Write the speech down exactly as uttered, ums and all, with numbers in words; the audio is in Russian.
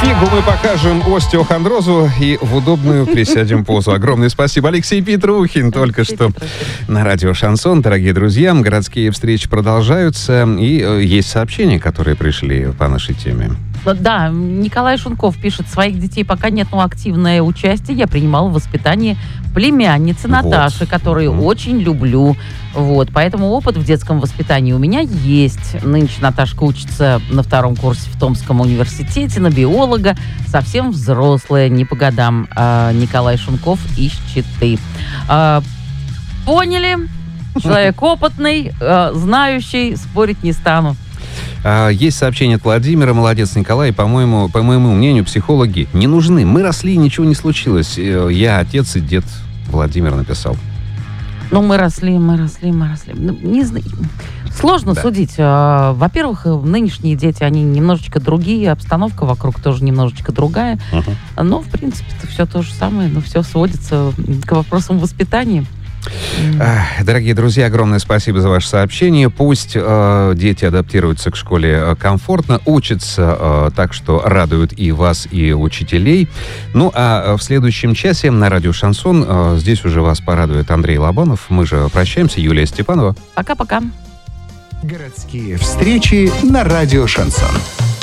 Фигу мы покажем остеохондрозу и в удобную присядем позу. Огромное спасибо. Алексей Петрухин только Алексей что Петрухин. на радио «Шансон». Дорогие друзья, городские встречи продолжаются. И э, есть сообщения, которые пришли по нашей теме. Да, Николай Шунков пишет: своих детей пока нет, но активное участие я принимал в воспитании племянницы Наташи, Вот. которую Мгм. очень люблю. Вот, поэтому опыт в детском воспитании у меня есть. Нынче Наташка учится на втором курсе в Томском университете на биолога. Совсем взрослая, не по годам. А, Николай Шунков из Читы. А, поняли? Человек опытный, а, знающий, спорить не стану. А, Есть сообщение от Владимира. Молодец, Николай. По-моему, по моему мнению, психологи не нужны. Мы росли, ничего не случилось. Э, Я отец и дед. Владимир написал. Ну, мы росли, мы росли, мы росли. Ну, не знаю. Сложно Да. судить. А, Во-первых, нынешние дети, они немножечко другие, обстановка вокруг тоже немножечко другая. Мгм. Но, в принципе, это все то же самое, но все сводится к вопросам воспитания. Ах, Дорогие друзья, огромное спасибо за ваше сообщение. Пусть э, дети адаптируются к школе э, комфортно, учатся э, так, что радуют и вас, и учителей. Ну, а в следующем часе на радио «Шансон» э, здесь уже вас порадует Андрей Лобанов. Мы же прощаемся. Юлия Степанова. Пока-пока. Городские встречи на радио «Шансон».